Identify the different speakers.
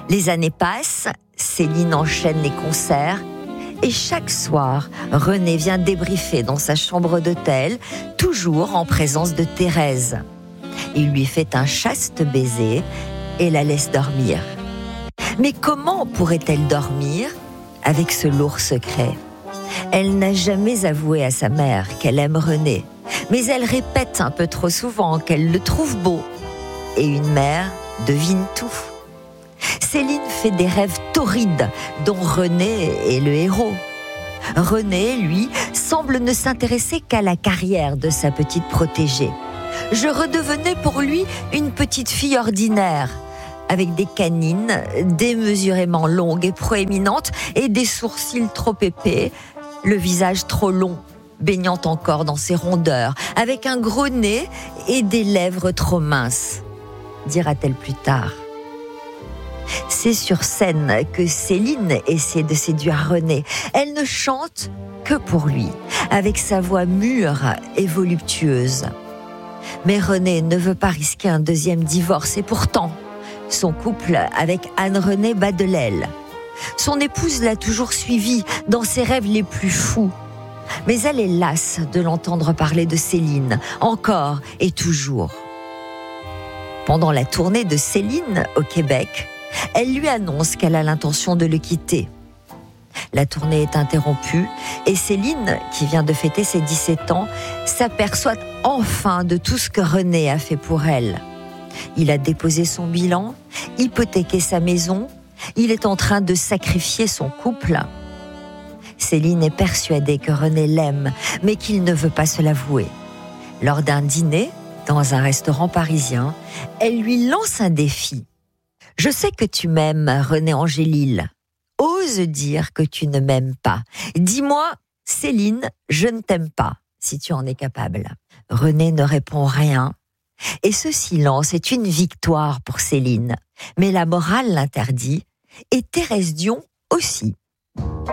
Speaker 1: Les années passent, Céline enchaîne les concerts et chaque soir, René vient débriefer dans sa chambre d'hôtel, toujours en présence de Thérèse. Il lui fait un chaste baiser et la laisse dormir. Mais comment pourrait-elle dormir avec ce lourd secret ? Elle n'a jamais avoué à sa mère qu'elle aime René, mais elle répète un peu trop souvent qu'elle le trouve beau. Et une mère devine tout. Céline fait des rêves torrides dont René est le héros. René, lui, semble ne s'intéresser qu'à la carrière de sa petite protégée. Je redevenais pour lui une petite fille ordinaire, avec des canines démesurément longues et proéminentes et des sourcils trop épais, le visage trop long, baignant encore dans ses rondeurs, avec un gros nez et des lèvres trop minces, dira-t-elle plus tard. C'est sur scène que Céline essaie de séduire René. Elle ne chante que pour lui, avec sa voix mûre et voluptueuse. Mais René ne veut pas risquer un deuxième divorce et pourtant, son couple avec Anne-Renée bat de l'aile. Son épouse l'a toujours suivi dans ses rêves les plus fous. Mais elle est lasse de l'entendre parler de Céline, encore et toujours. Pendant la tournée de Céline au Québec, elle lui annonce qu'elle a l'intention de le quitter. La tournée est interrompue et Céline, qui vient de fêter ses 17 ans, s'aperçoit enfin de tout ce que René a fait pour elle. Il a déposé son bilan, hypothéqué sa maison, il est en train de sacrifier son couple. Céline est persuadée que René l'aime, mais qu'il ne veut pas se l'avouer. Lors d'un dîner, dans un restaurant parisien, elle lui lance un défi. « Je sais que tu m'aimes, René Angélil. Ose dire que tu ne m'aimes pas. Dis-moi, Céline, je ne t'aime pas, si tu en es capable. » René ne répond rien. Et ce silence est une victoire pour Céline. Mais la morale l'interdit, et Thérèse Dion aussi.